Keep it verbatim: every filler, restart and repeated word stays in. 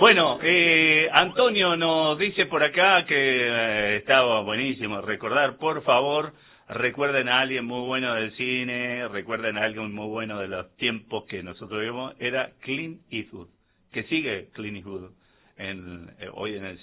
Bueno, eh, Antonio nos dice por acá que eh, estaba buenísimo recordar, por favor, recuerden a alguien muy bueno del cine, recuerden a alguien muy bueno de los tiempos que nosotros vimos, era Clint Eastwood, que sigue Clint Eastwood en, eh, hoy en el